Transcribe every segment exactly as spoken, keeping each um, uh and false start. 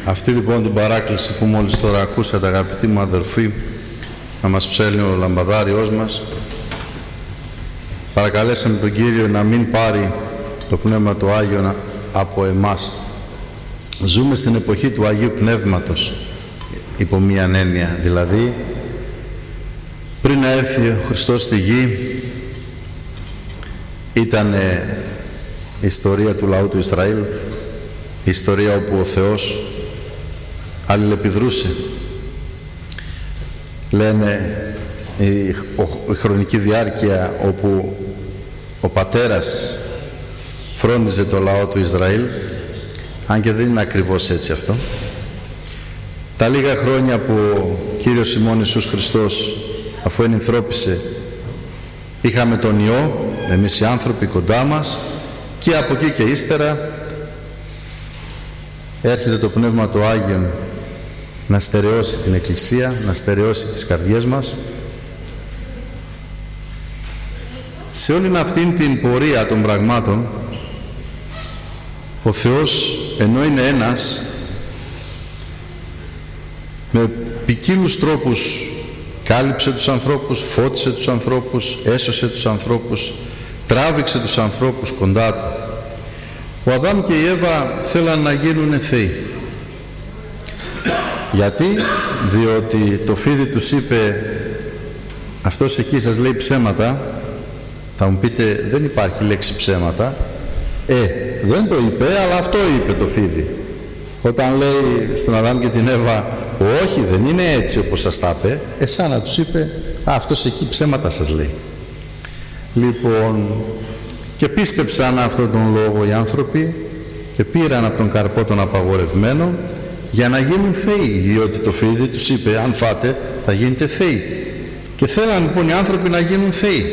Αυτή λοιπόν την παράκληση που μόλις τώρα ακούσατε, αγαπητοί μου αδερφοί, να μας ψέλνει ο λαμπαδάριος μας, παρακαλέσαμε τον Κύριο να μην πάρει το Πνεύμα του Άγιο από εμάς. Ζούμε στην εποχή του Αγίου Πνεύματος, υπό μίαν έννοια, δηλαδή πριν να έρθει ο Χριστός στη γη ήταν η ιστορία του λαού του Ισραήλ, η ιστορία όπου ο Θεός αλληλεπιδρούσε. Λένε η, η χρονική διάρκεια όπου ο πατέρας φρόντιζε το λαό του Ισραήλ, αν και δεν είναι ακριβώς έτσι αυτό. Τα λίγα χρόνια που ο Κύριος ημών Ιησούς Χριστός, αφού ενυνθρώπισε, είχαμε τον Υιό, εμείς οι άνθρωποι κοντά μας, και από εκεί και ύστερα έρχεται το Πνεύμα του Άγιον να στερεώσει την Εκκλησία, να στερεώσει τις καρδιές μας. Σε όλη αυτήν την πορεία των πραγμάτων, ο Θεός, ενώ είναι ένας, με ποικίλους τρόπους κάλυψε τους ανθρώπους, φώτισε τους ανθρώπους, έσωσε τους ανθρώπους, τράβηξε τους ανθρώπους κοντά του. Ο Αδάμ και η Εύα θέλαν να γίνουν θεοί. Γιατί? Διότι το φίδι τους είπε, αυτός εκεί σας λέει ψέματα. Θα μου πείτε, δεν υπάρχει λέξη ψέματα. Ε, δεν το είπε, αλλά αυτό είπε το φίδι. Όταν λέει στον Αδάμ και την Εύα, όχι, δεν είναι έτσι όπως σας τα είπε, εσά να τους είπε, α, αυτός εκεί ψέματα σας λέει. Λοιπόν, και πίστεψαν αυτόν τον λόγο οι άνθρωποι και πήραν από τον καρπό τον απαγορευμένο για να γίνουν θεοί, διότι το φίδι τους είπε, αν φάτε θα γίνετε θεοί. Και θέλαν λοιπόν οι άνθρωποι να γίνουν θεοί.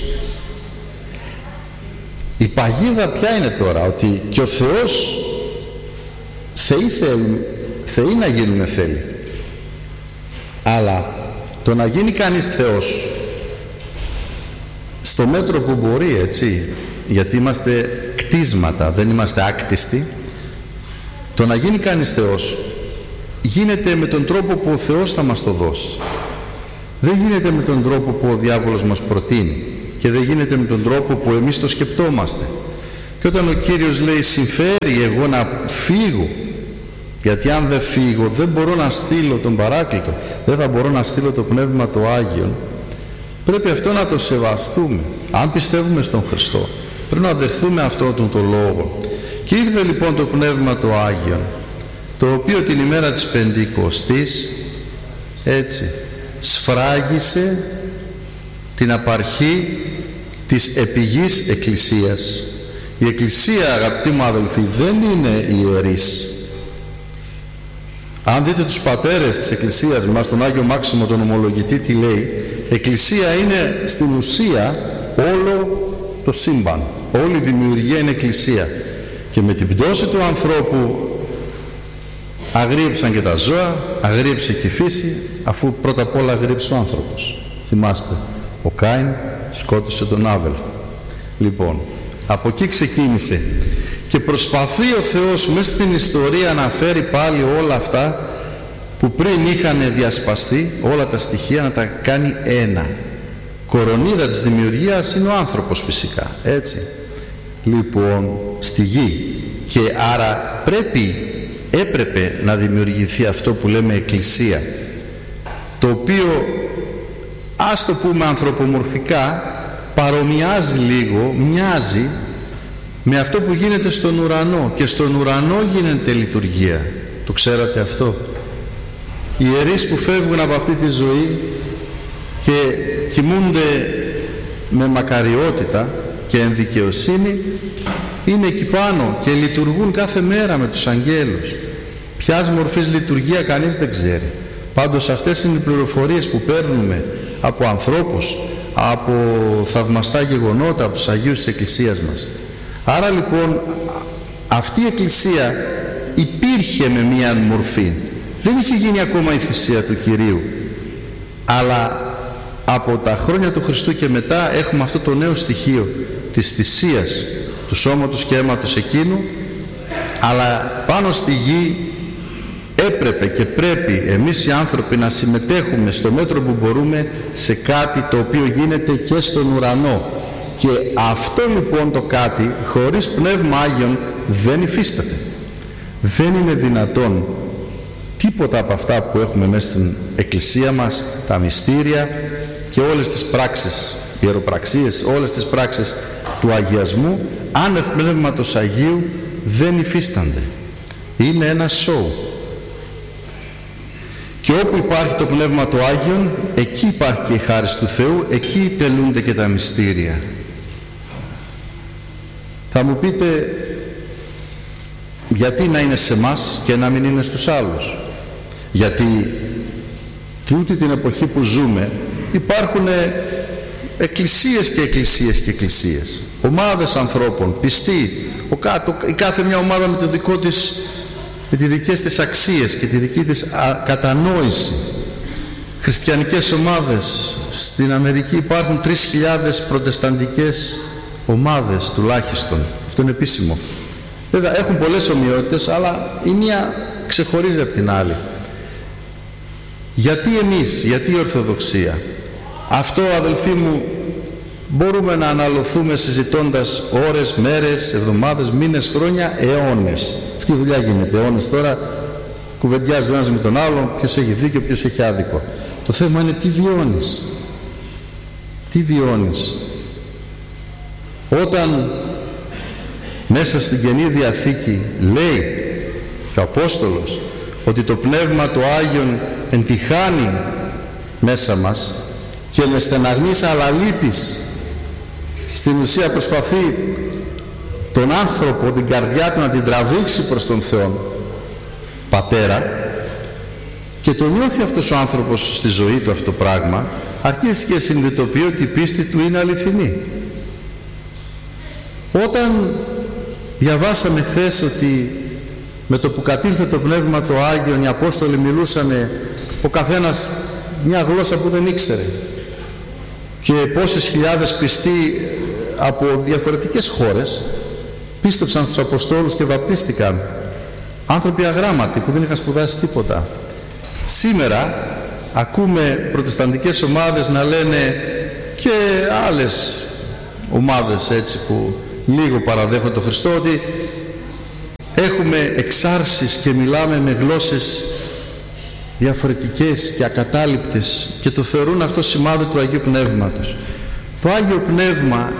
Η παγίδα ποια είναι τώρα? Ότι και ο Θεός θεοί, θέλει, θεοί να γίνουν θέλει. Αλλά το να γίνει κανείς Θεός στο μέτρο που μπορεί, έτσι, γιατί είμαστε κτίσματα, δεν είμαστε άκτιστοι, το να γίνει κανείς Θεός γίνεται με τον τρόπο που ο Θεός θα μας το δώσει. Δεν γίνεται με τον τρόπο που ο διάβολος μας προτείνει και δεν γίνεται με τον τρόπο που εμείς το σκεπτόμαστε. Και όταν ο Κύριος λέει συμφέρει εγώ να φύγω, γιατί αν δεν φύγω δεν μπορώ να στείλω τον Παράκλητο, δεν θα μπορώ να στείλω το Πνεύμα το Άγιον, πρέπει αυτό να το σεβαστούμε. Αν πιστεύουμε στον Χριστό πρέπει να δεχθούμε αυτόν τον το λόγο. Και ήρθε λοιπόν το Πνεύμα το Άγιον, το οποίο την ημέρα της Πεντηκοστής, έτσι, σφράγισε την απαρχή της επιγής Εκκλησίας. Η Εκκλησία, αγαπητοί μου αδελφοί, δεν είναι ιερής. Αν δείτε τους πατέρες της Εκκλησίας μας, τον Άγιο Μάξιμο τον Ομολογητή, τι λέει? Εκκλησία είναι στην ουσία όλο το σύμπαν. Όλη η δημιουργία είναι Εκκλησία. Και με την πτώση του ανθρώπου αγρίεψαν και τα ζώα, αγρίεψε και η φύση, αφού πρώτα απ' όλα αγρίεψε ο άνθρωπος. Θυμάστε, ο Κάιν σκότωσε τον Άβελ. Λοιπόν, από εκεί ξεκίνησε και προσπαθεί ο Θεός μέσα στην ιστορία να φέρει πάλι όλα αυτά που πριν είχαν διασπαστεί, όλα τα στοιχεία, να τα κάνει ένα. Κορονίδα της δημιουργίας είναι ο άνθρωπος φυσικά, έτσι. Λοιπόν, στη γη. Και άρα πρέπει, έπρεπε να δημιουργηθεί αυτό που λέμε Εκκλησία, το οποίο, ας το πούμε ανθρωπομορφικά, παρομοιάζει λίγο, μοιάζει με αυτό που γίνεται στον ουρανό. Και στον ουρανό γίνεται λειτουργία. Το ξέρατε αυτό? Οι ιερείς που φεύγουν από αυτή τη ζωή και κοιμούνται με μακαριότητα και ενδικαιοσύνη, είναι εκεί πάνω και λειτουργούν κάθε μέρα με τους αγγέλους. Ποιας μορφής λειτουργία κανείς δεν ξέρει. Πάντως αυτές είναι οι πληροφορίες που παίρνουμε από ανθρώπους, από θαυμαστά γεγονότα, από τους Αγίους της Εκκλησίας μας. Άρα λοιπόν αυτή η Εκκλησία υπήρχε με μία μορφή. Δεν είχε γίνει ακόμα η θυσία του Κυρίου, αλλά από τα χρόνια του Χριστού και μετά έχουμε αυτό το νέο στοιχείο της θυσίας του σώματος και αίματος εκείνου, αλλά πάνω στη γη έπρεπε και πρέπει εμείς οι άνθρωποι να συμμετέχουμε στο μέτρο που μπορούμε σε κάτι το οποίο γίνεται και στον ουρανό. Και αυτό λοιπόν το κάτι χωρίς Πνεύμα Άγιον δεν υφίσταται. Δεν είναι δυνατόν τίποτα από αυτά που έχουμε μέσα στην Εκκλησία μας, τα μυστήρια και όλες τις πράξεις, ιεροπραξίες, όλες τις πράξεις του αγιασμού, άνευ Πνεύματος Αγίου δεν υφίστανται. Είναι ένα σοου. Και όπου υπάρχει το Πνεύμα του Άγιον, εκεί υπάρχει και η χάρις του Θεού, εκεί τελούνται και τα μυστήρια. Θα μου πείτε, γιατί να είναι σε μας και να μην είναι στους άλλους? Γιατί τούτη την εποχή που ζούμε υπάρχουν εκκλησίες και εκκλησίες και εκκλησίες, ομάδες ανθρώπων, πιστοί, ο κάτω, η κάθε μια ομάδα με το δικό της, με τις δικές της αξίες και τη δική της κατανόηση. Χριστιανικές ομάδες στην Αμερική υπάρχουν τρεις χιλιάδες προτεσταντικές ομάδες τουλάχιστον. Αυτό είναι επίσημο. Βέβαια έχουν πολλές ομοιότητες, αλλά η μία ξεχωρίζει από την άλλη. Γιατί εμείς, γιατί η Ορθοδοξία? Αυτό, αδελφοί μου, μπορούμε να αναλωθούμε συζητώντας ώρες, μέρες, εβδομάδες, μήνες, χρόνια, αιώνες. Αυτή η δουλειά γίνεται αιώνες. Τώρα κουβεντιάζει ο ένας με τον άλλον, ποιος έχει δίκιο, ποιος έχει άδικο. Το θέμα είναι τι βιώνεις. Τι βιώνεις. Όταν μέσα στην Καινή Διαθήκη λέει και ο Απόστολος ότι το Πνεύμα του Άγιον εντυχάνει μέσα μας και με στεναγμής αλαλήτης στην ουσία προσπαθεί τον άνθρωπο, την καρδιά του να την τραβήξει προς τον Θεό Πατέρα, και το νιώθει αυτός ο άνθρωπος στη ζωή του αυτό το πράγμα, αρχίζει και συνειδητοποιεί ότι η πίστη του είναι αληθινή. Όταν διαβάσαμε χθες ότι με το που κατήλθε το Πνεύμα το Άγιον οι Απόστολοι μιλούσαν ο καθένας μια γλώσσα που δεν ήξερε, και πόσες χιλιάδες πιστοί από διαφορετικές χώρες πίστεψαν στους Αποστόλους και βαπτίστηκαν, άνθρωποι αγράμματοι που δεν είχαν σπουδάσει τίποτα. Σήμερα ακούμε προτεσταντικές ομάδες να λένε, και άλλες ομάδες έτσι που λίγο παραδέχονται τον Χριστό, ότι έχουμε εξάρσεις και μιλάμε με γλώσσες διαφορετικές και ακατάληπτες, και το θεωρούν αυτό σημάδι του Αγίου Πνεύματος. Το Άγιο Πνεύμα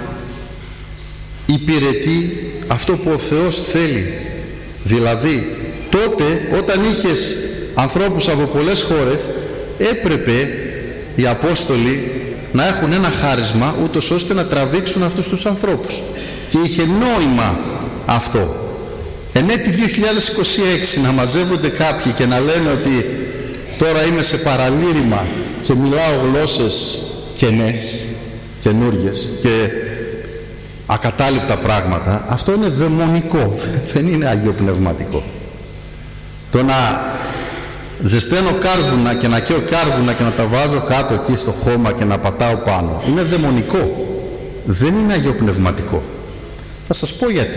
υπηρετεί αυτό που ο Θεός θέλει. Δηλαδή τότε όταν είχες ανθρώπους από πολλές χώρες, έπρεπε οι Απόστολοι να έχουν ένα χάρισμα ούτως ώστε να τραβήξουν αυτούς τους ανθρώπους, και είχε νόημα αυτό. Εν έτη δύο χιλιάδες είκοσι έξι να μαζεύονται κάποιοι και να λένε ότι τώρα είμαι σε παραλήρημα και μιλάω γλώσσες κενές, καινούργιες και ακατάληπτα πράγματα, αυτό είναι δαιμονικό, δεν είναι αγιοπνευματικό. Το να ζεσταίνω κάρβουνα και να καίω κάρβουνα και να τα βάζω κάτω εκεί στο χώμα και να πατάω πάνω, είναι δαιμονικό, δεν είναι αγιοπνευματικό. Θα σας πω γιατί.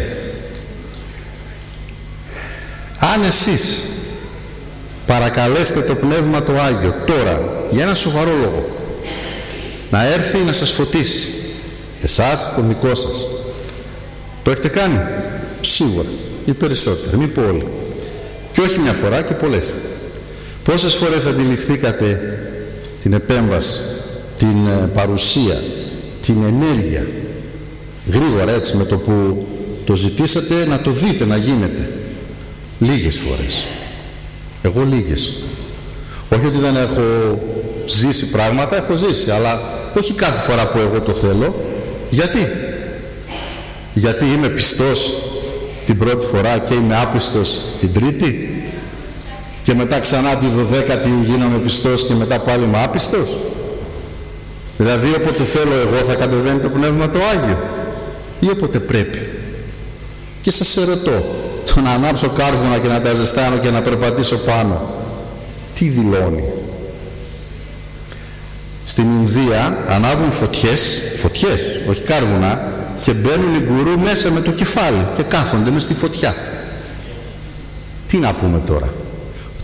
Αν εσείς παρακαλέσετε το Πνεύμα το Άγιο τώρα για ένα σοβαρό λόγο να έρθει να σας φωτίσει εσάς, τον δικό σας, το έχετε κάνει? Σίγουρα, οι περισσότεροι, μη πω όλοι, και όχι μια φορά και πολλές. Πόσες φορές αντιληφθήκατε την επέμβαση, την παρουσία, την ενέργεια, γρήγορα έτσι, με το που το ζητήσατε να το δείτε να γίνεται? Λίγες φορές. Εγώ λίγες. Όχι ότι δεν έχω ζήσει πράγματα, έχω ζήσει, αλλά όχι κάθε φορά που εγώ το θέλω. Γιατί? Γιατί είμαι πιστός την πρώτη φορά και είμαι άπιστος την τρίτη, και μετά ξανά τη δωδέκατη γίνομαι πιστός και μετά πάλι είμαι άπιστος? Δηλαδή όποτε θέλω εγώ θα κατεβαίνει το Πνεύμα το Άγιο, ή όποτε πρέπει? Και σας ερωτώ, το να ανάψω κάρβουνα και να τα ζεστάνω και να περπατήσω πάνω, τι δηλώνει? Στην Ινδία ανάβουν φωτιές, φωτιές, όχι κάρβουνα, και μπαίνουν οι γκουρού μέσα με το κεφάλι και κάθονται μες στη φωτιά. Τι να πούμε τώρα?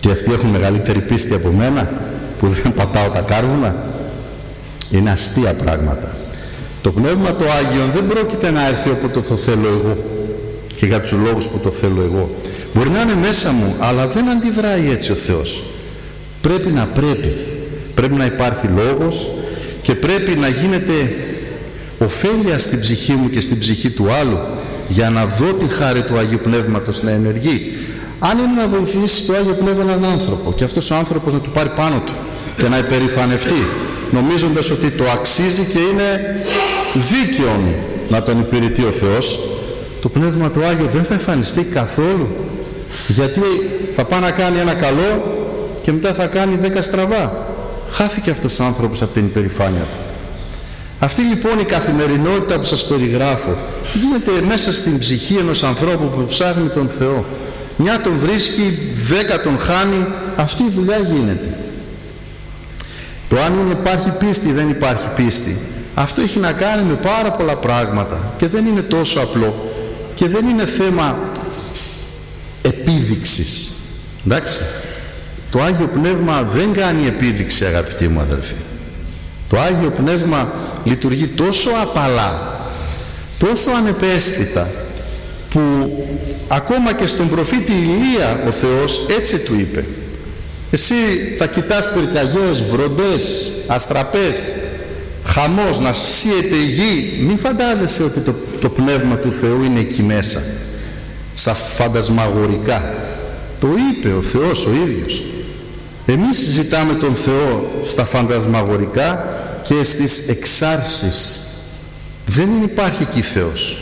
Και αυτοί έχουν μεγαλύτερη πίστη από μένα που δεν πατάω τα κάρβουνα. Είναι αστεία πράγματα. Το Πνεύμα το Άγιο δεν πρόκειται να έρθει όποτε το θέλω εγώ και για τους λόγους που το θέλω εγώ. Μπορεί να είναι μέσα μου, αλλά δεν αντιδράει έτσι ο Θεός. Πρέπει να πρέπει. Πρέπει να υπάρχει λόγος και πρέπει να γίνεται ωφέλεια στην ψυχή μου και στην ψυχή του άλλου για να δω τη χάρη του Αγίου Πνεύματος να ενεργεί. Αν είναι να βοηθήσει το Άγιο Πνεύμα έναν άνθρωπο και αυτός ο άνθρωπος να του πάρει πάνω του και να υπερηφανευτεί νομίζοντας ότι το αξίζει και είναι δίκαιον να τον υπηρετεί ο Θεός, το Πνεύμα του Άγιο δεν θα εμφανιστεί καθόλου, γιατί θα πάει να κάνει ένα καλό και μετά θα κάνει δέκα στραβά. Χάθηκε αυτός ο άνθρωπος από την υπερηφάνεια του. Αυτή λοιπόν η καθημερινότητα που σας περιγράφω γίνεται μέσα στην ψυχή ενός ανθρώπου που ψάχνει τον Θεό. Μια τον βρίσκει, δέκα τον χάνει, αυτή η δουλειά γίνεται. Το αν είναι, υπάρχει πίστη δεν υπάρχει πίστη, αυτό έχει να κάνει με πάρα πολλά πράγματα και δεν είναι τόσο απλό και δεν είναι θέμα επίδειξης. Εντάξει, το Άγιο Πνεύμα δεν κάνει επίδειξη, αγαπητοί μου αδερφοί. Το Άγιο Πνεύμα λειτουργεί τόσο απαλά, τόσο ανεπαίσθητα, που ακόμα και στον προφήτη Ηλία ο Θεός έτσι του είπε: εσύ θα κοιτάς πυρκαγιές, βροντές, αστραπές, χαμός, να σύεται η γη. Μην φαντάζεσαι ότι το, το Πνεύμα του Θεού είναι εκεί μέσα, στα φαντασμαγορικά. Το είπε ο Θεός ο ίδιος. Εμείς ζητάμε τον Θεό στα φαντασμαγορικά και στις εξάρσεις. Δεν υπάρχει εκεί Θεός.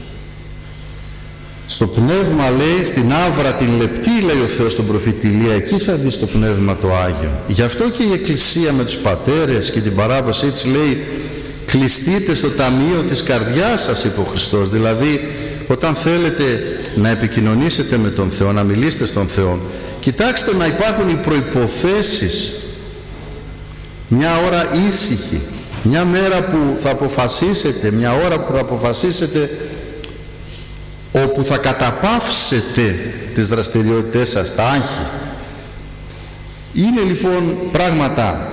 Στο Πνεύμα, λέει, στην άβρα την λεπτή, λέει ο Θεός στον προφήτη Ηλία, εκεί θα δεις το Πνεύμα το Άγιο. Γι' αυτό και η Εκκλησία με τους πατέρες και την παράδοση έτσι λέει: κλειστείτε στο ταμείο της καρδιάς σας, είπε ο Χριστός. Δηλαδή όταν θέλετε να επικοινωνήσετε με τον Θεό, να μιλήσετε στον Θεό, κοιτάξτε να υπάρχουν οι προϋποθέσεις. Μια ώρα ήσυχη, μια μέρα που θα αποφασίσετε, μια ώρα που θα αποφασίσετε, όπου θα καταπαύσετε τις δραστηριότητές σας, τα άγχη. Είναι λοιπόν πράγματα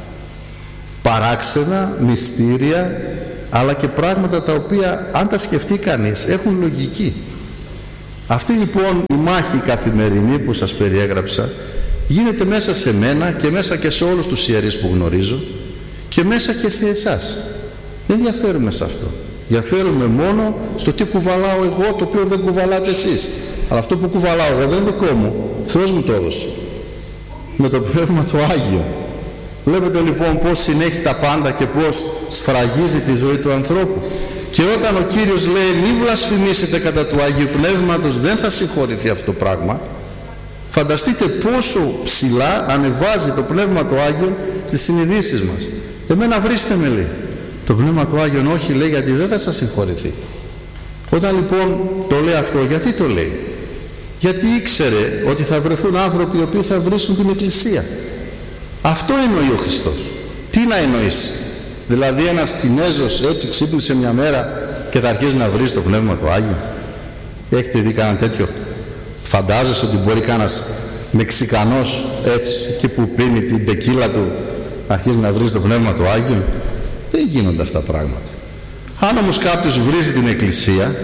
παράξενα, μυστήρια, αλλά και πράγματα τα οποία αν τα σκεφτεί κανείς έχουν λογική. Αυτή λοιπόν η μάχη καθημερινή που σας περιέγραψα γίνεται μέσα σε μένα και μέσα και σε όλους τους ιερείς που γνωρίζω και μέσα και σε εσάς. Δεν διαφέρουμε σε αυτό. Διαφέρουμε μόνο στο τι κουβαλάω εγώ, το οποίο δεν κουβαλάτε εσείς. Αλλά αυτό που κουβαλάω εγώ δεν είναι δικό μου. Θεός μου το έδωσε. Με το Πνεύμα το Άγιο. Βλέπετε λοιπόν πώς συνέχει τα πάντα και πώς σφραγίζει τη ζωή του ανθρώπου. Και όταν ο Κύριος λέει μη βλασφημίσετε κατά του Αγίου Πνεύματος, δεν θα συγχωρηθεί αυτό το πράγμα. Φανταστείτε πόσο ψηλά ανεβάζει το Πνεύμα το Άγιο στις συνειδήσεις μας. Εμένα βρίστε με, λέει. Το Πνεύμα του Άγιον όχι, λέει, γιατί δεν θα σας συγχωρηθεί. Όταν λοιπόν το λέει αυτό, γιατί το λέει? Γιατί ήξερε ότι θα βρεθούν άνθρωποι οι οποίοι θα βρίσουν την Εκκλησία. Αυτό εννοεί ο Χριστός. Τι να εννοήσει? Δηλαδή ένας Κινέζος έτσι ξύπνησε μια μέρα και θα αρχίσει να βρίσει το Πνεύμα του Άγιο? Έχετε δει κανένα τέτοιο? Φαντάζεσαι ότι μπορεί κανένας Μεξικανός έτσι και που πίνει την τεκίλα του να αρχίσει να βρίσει το Πνεύμα του Άγιο? Δεν γίνονται αυτά τα πράγματα. Αν όμως κάποιος βρίζει την Εκκλησία,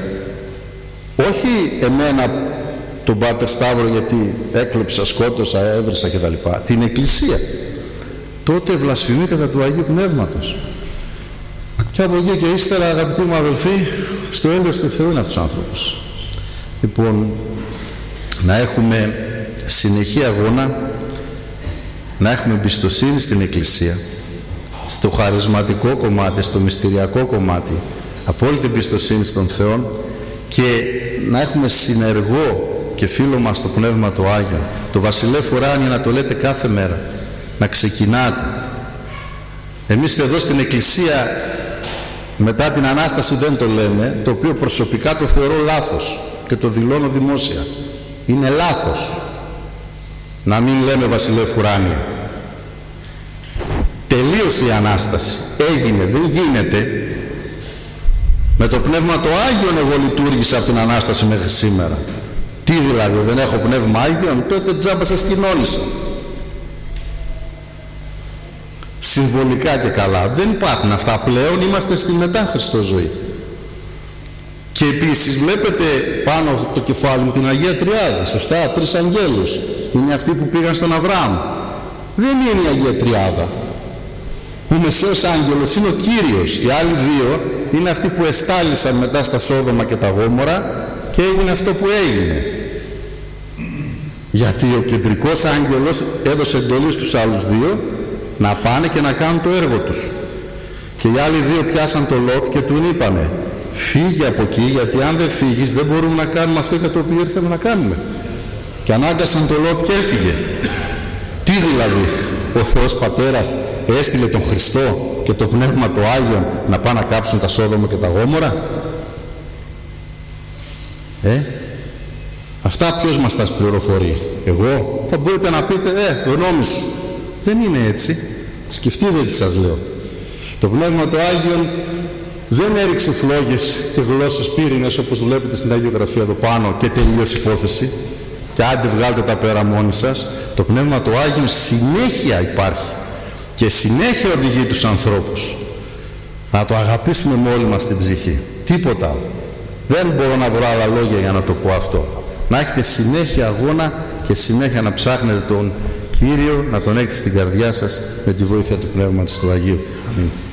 όχι εμένα τον Πάτερ Σταύρο γιατί έκλεψα, σκότωσα, έβρισα κτλ, την Εκκλησία, τότε βλασφημεί κατά του Αγίου Πνεύματος. Και από εκεί και ύστερα, αγαπητοί μου αδελφοί, στο έλεος του Θεού είναι αυτός ο άνθρωπος. Λοιπόν, να έχουμε συνεχή αγώνα, να έχουμε εμπιστοσύνη στην Εκκλησία, στο χαρισματικό κομμάτι, στο μυστηριακό κομμάτι, απόλυτη εμπιστοσύνη στον Θεό, και να έχουμε συνεργό και φίλο μας το Πνεύμα το Άγιο. Το Βασιλεύ Ουράνιε να το λέτε κάθε μέρα, να ξεκινάτε. Εμείς εδώ στην Εκκλησία μετά την Ανάσταση δεν το λέμε, το οποίο προσωπικά το θεωρώ λάθος και το δηλώνω δημόσια. Είναι λάθος να μην λέμε Βασιλεύ Ουράνιε. Τελείωσε η Ανάσταση, έγινε, δεν γίνεται. Με το Πνεύμα το Άγιον εγώ λειτουργήσα από την Ανάσταση μέχρι σήμερα. Τι δηλαδή, δεν έχω πνεύμα Άγιον? Τότε τζάμπα σας κοινώνησα. Συμβολικά και καλά. Δεν υπάρχουν αυτά πλέον, είμαστε στη μετά Χριστό ζωή. Και επίσης βλέπετε πάνω από το κεφάλι μου την Αγία Τριάδα, σωστά, τρεις αγγέλους. Είναι αυτοί που πήγαν στον Αβραάμ. Δεν είναι η Αγία Τριάδα. Ο μεσαίος άγγελος είναι ο Κύριος. Οι άλλοι δύο είναι αυτοί που εστάλησαν μετά στα Σόδομα και τα Γόμορα και έγινε αυτό που έγινε. Γιατί ο κεντρικός άγγελος έδωσε εντολή στους άλλους δύο να πάνε και να κάνουν το έργο τους. Και οι άλλοι δύο πιάσαν το Λότ και του είπανε, φύγε από εκεί, γιατί αν δεν φύγεις δεν μπορούμε να κάνουμε αυτό για το οποίο ήρθαμε να κάνουμε. Και ανάγκασαν το Λότ και έφυγε. Τι δηλαδή, ο Θεός Πατέρας έστειλε τον Χριστό και το Πνεύμα το Άγιον να πάνε να κάψουν τα Σόδομα και τα Γόμορα? Ε, αυτά ποιος μας τα πληροφορεί? Εγώ? Θα μπορείτε να πείτε, ε, γνώμη σου. Δεν είναι έτσι. Σκεφτείτε τι σας λέω. Το Πνεύμα το Άγιον δεν έριξε φλόγες και γλώσσες πύρινες όπως βλέπετε στην Αγία Γραφή εδώ πάνω και τελείως υπόθεση και άντε βγάλτε τα πέρα μόνοι σας. Το Πνεύμα το Άγιον συνέχεια υπάρχει και συνέχεια οδηγεί τους ανθρώπους να το αγαπήσουμε με όλη μας την ψυχή. Τίποτα άλλο. Δεν μπορώ να βρω άλλα λόγια για να το πω αυτό. Να έχετε συνέχεια αγώνα και συνέχεια να ψάχνετε τον Κύριο, να τον έχετε στην καρδιά σας με τη βοήθεια του Πνεύματος του Αγίου. Αμήν.